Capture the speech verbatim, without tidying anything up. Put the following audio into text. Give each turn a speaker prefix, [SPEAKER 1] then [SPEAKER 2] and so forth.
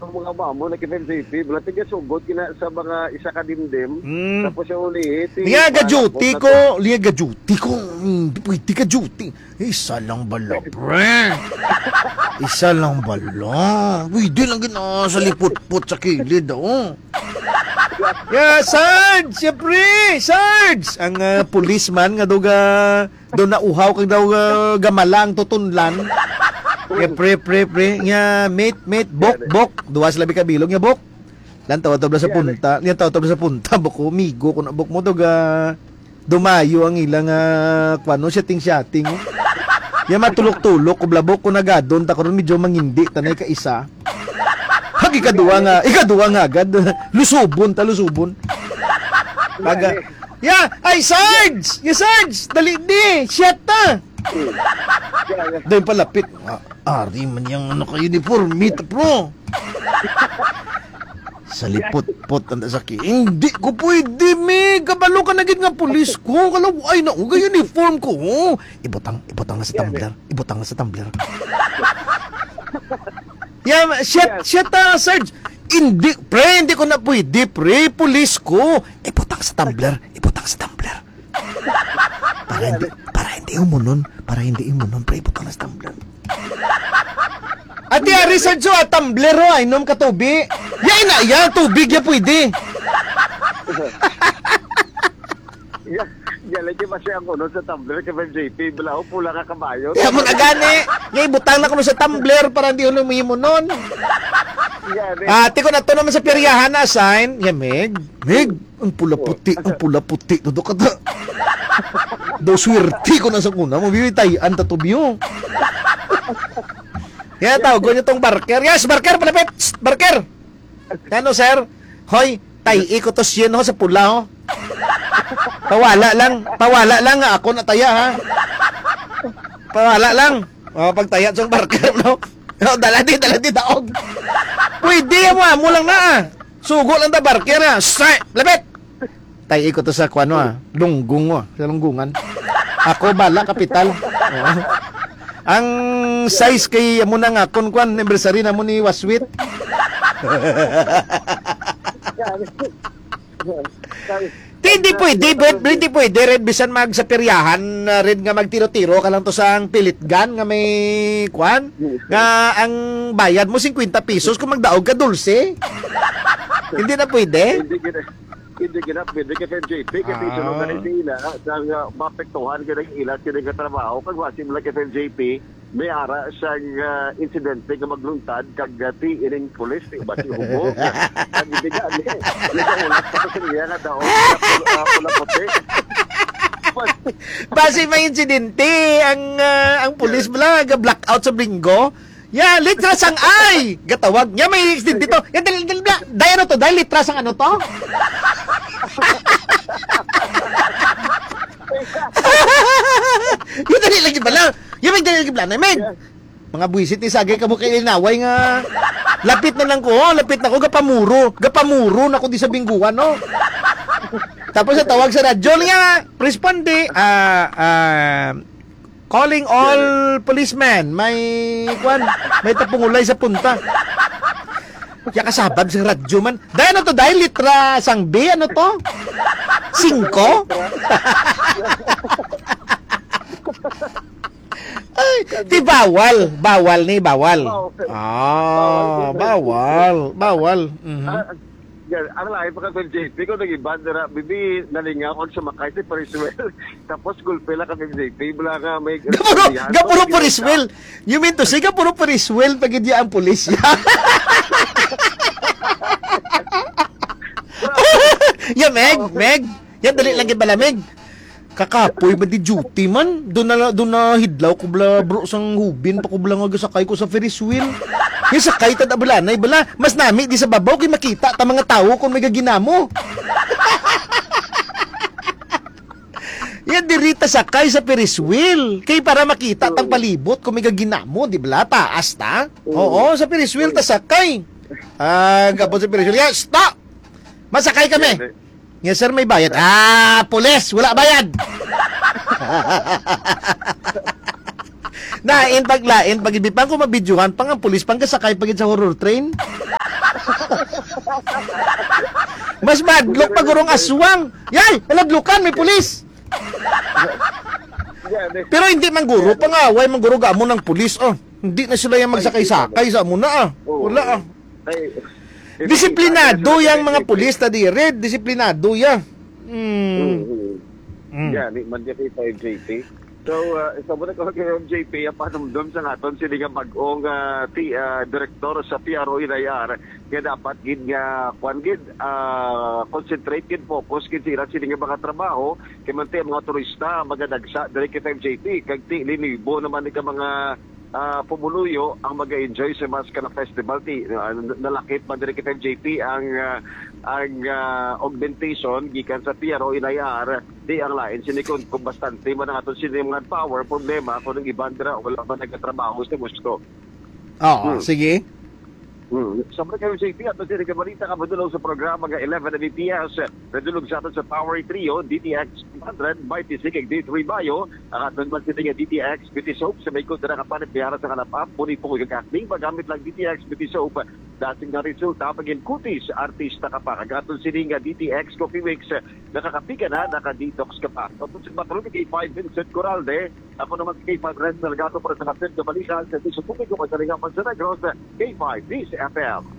[SPEAKER 1] mga mamo na F M J P, wala tiga sugod kina sa mga isa ka dimdim.
[SPEAKER 2] Mm.
[SPEAKER 1] Tapos siya ulit.
[SPEAKER 2] Liya ga duty ko, liya ga duty ko. Hindi pwede ka duty. Isa lang bala, pre. Isa lang bala. Pwede lang gina sa lipot-pot sa kilid, oh. Yeah, Sarge! Siyempre! Sarge! Ang uh, policeman nga daw ga daw nauhaw kag daw uh, gamalang tutunlan. Yeah, pre, pre, pre. Nga, mate, mate, bok, bok. Duwa sila bikabilog nga, bok. Lan tawa-tawa sa punta. Yan tawa-tawa sa punta. Boko, migo. Kung bok mo daw ga dumayo ang ilang uh, kwano, shating-shating. Yan matulok-tulok. Kublabok ko na gadon. Takoron medyo mangindi. Tanay ka isa. Hag ikaduwa nga, ikaduwa nga agad. Lusubon, ta lusubon. Paga. Ya, ay Sarge! Ya Sarge! Dali di! Shit ta! Dahil palapit. Ah, ari man yung ano ka uniform, meet bro. Sa lipot-pot ang saki. Hindi ko pwede, me. Kabalo ka naging nga pulis ko. Kalaway na, uga uniform ko. Ibutang, ibutang nga sa tumbler. Ibutang nga sa tumbler. Yeah, shit, shit, uh, Sarge. Hindi, pre, hindi ko na pwede, pre, pulis ko. Ibutang sa tumbler, ibutang sa tumbler. Para hindi, para hindi umunon, para hindi umunon, pre, ibutang sa tumbler. Ati, ari, Sarge, ah, tumbler, oh, inom ka tubig. Yan na, yan, tubig, yan pwede.
[SPEAKER 1] Yeah. Yeah, lagi pa siya ako no, sa tumbler kay F M J P. Balaw, pula ka kabayo.
[SPEAKER 2] Kaya mo nagani. Ngay butang na ko sa tumbler para hindi ulo mo nun. Ah, tiko na to naman sa peryahan na sign. Yeah, Meg. Meg, ang pula puti, ang pula puti. Todo ka ta. Daw swerte ko na sa kuna. Mabibitayan ta to biyo. Kaya tawag ko niyo tong barker. Yes, barker, palapit. Barker. Ano, sir? Hoy, tayi ko to siya no, sa pula, ho. Pawala lang, pawala lang nga ako nataya ha. Pawala lang. O pagtaya sa barker no. O dalati dalati daog. Pwede mo mo lang na. Sugo lang ta barker ha. Say, lapit. Tay ko to sa kuano ha. Lunggong mo, sa lunggungan. Ako bala kapital. O. Ang size kay mo na nga kun kwan anniversary na mo ni Waswit. Hindi pwede, hindi pwede red bisan mag sa peryahan uh, red nga magtiro-tiro ka lang to sa ang pilit gun nga may kwan nga ang bayad mo fifty pesos kung magdaog ka dulce. Hindi na pwede.
[SPEAKER 1] Hindi gina, hindi gina pwede kay F M J P kay
[SPEAKER 2] Ah.
[SPEAKER 1] piso no kanila ila sa uh, mapektuhan kay ila kay nga trabaho kag wasim lang kay F M J P may ara sa uh, insidente nga magluntad kag ti ining pulis ti basi hubo kag biga ni wala pa sa niya nga daw pula puti.
[SPEAKER 2] Base may insidente ang uh, ang pulis bala ga blackout sa Bingo. Ya, litras ang ay. Gatawag. Ya may insidente dito. Ya dali dali dai ano to? Dai litras ang ano to? Yung dali lagi pala. Yung may dali lagi pala na, Meg. Mga buwisit ni Sagay ka mo kay Linaway nga. Lapit na lang ko, lapit na ko, gapamuro. Gapamuro na ko di sa bingguan, no? Tapos sa tawag sa radyo nga, responde, ah, ah, calling all policemen. May, kwan, may tapungulay sa punta. Kaya kasabag sa radyo man. Dahil ano to, dahil litra sang B, ano to? Cinco? Ay, di bawal. Bawal ni, bawal. Ah, bawal. Bawal. Mhm.
[SPEAKER 1] Ang lahi pa ka F M J P ko nag-iban na bibi nalinga ko sa makay si Pariswell. Tapos gulpe lang ka F M J P. Bula ka may...
[SPEAKER 2] Gapuro, gapuro Pariswell. You mean to say, gapuro Pariswell pag hindi ang pulis. Ya, Meg, Meg. Yan, dali lang yung balamig. Kakapoy ba di duty man? Doon na, doon na hidlaw ko bla bro sang hubin pa ko bla nga sakay ko sa Ferris wheel. Yung sakay tada bala na bala mas nami di sa babaw kay makita ta mga tao kung may gaginamo. Yan dirita sakay sa Ferris wheel kay para makita tang palibot kung may gaginamo di bala taas ta. Oo, sa Ferris wheel ta sakay. Ah, gabon sa Ferris wheel. Yeah, stop. Masakay kami. Yes sir, may bayad. Ah, pulis, wala bayad. Nain paglain pag ibipang ko mabidyohan pang ang pulis pang kasakay pagid sa horror train. Mas madlok pa gurong aswang. Yay, naladlukan, may pulis.
[SPEAKER 1] Yan, eh.
[SPEAKER 2] Pero hindi man guro, pangaway man guro gamo ng pulis. Oh, hindi na sila yung magsakay-sakay sa muna ah.
[SPEAKER 1] Oo.
[SPEAKER 2] Wala ah.
[SPEAKER 1] Ay,
[SPEAKER 2] Disiplinado yang mga pulis ta di red, disiplinado ya. Hmm.
[SPEAKER 1] Mm. Yan, ni man kay M J P. So, uh, isa mo na ko kay M J P, panumdum sa ngaton sila nga mag-ong uh, ti, uh, direktor sa P R O Inayar, kaya dapat gid nga kwan gid uh, concentrate gid focus gid sila sila nga mga trabaho kay man ti mga turista magadagsa diri kay M J P kag ti linibo naman ni ka mga uh, pumuluyo ang mag-enjoy sa mas kana festival ti uh, nalakip man diri kay M J P ang uh, ang uh, augmentation gikan sa P R O Inayar di ang lain sinikon kung bastante man ang aton sini mga power problema kung ang ibandra wala man nagtrabaho gusto gusto.
[SPEAKER 2] Oo,
[SPEAKER 1] Hmm.
[SPEAKER 2] sige.
[SPEAKER 1] Hmm. Sa mga kayo J P, ato sila kabalita ka madulog sa programa ng eleven na B T S. Nadulog sa aton sa Power Trio, D T X one hundred, by T C kag D three Bayo. Ang aton man sila nga D T X Beauty Soap sa may kod na kapanit biyara sa kalapap. Puni po kag acting, magamit lang D T X Beauty Soap. Dating na resulta pagin kutis, artista ka pa. Kag aton sila nga D T X Coffee Mix, nakakapika na, nakadetox ka pa. Aton sa matulog kay five Vincent Coralde. Ako naman kay five Red Salgado para sa kapit kabalikan sa Tiso Pumiko sa Ringapan sa Negros, K five Dis F M.